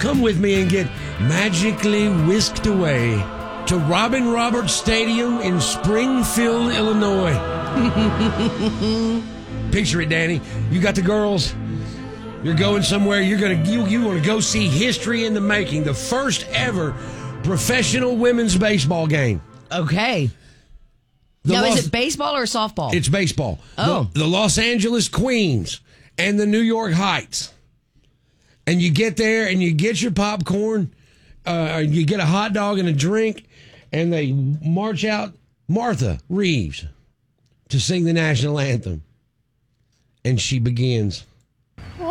Come with me and get magically whisked away to Robin Roberts Stadium in Springfield, Illinois. Picture it, Danny. You got the girls. You're going somewhere. You want to go see history in the making. The first ever professional women's baseball game. Okay. Is it baseball or softball? It's baseball. Oh. The Los Angeles Queens and the New York Heights. And you get there and you get your popcorn, you get a hot dog and a drink, and they march out Martha Reeves to sing the national anthem. And she begins.